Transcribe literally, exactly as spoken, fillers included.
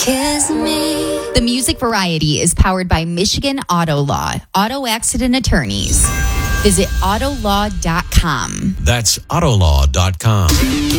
Kiss me. The Music Variety is powered by Michigan Auto Law, auto accident attorneys. Visit autolaw dot com. That's autolaw dot com.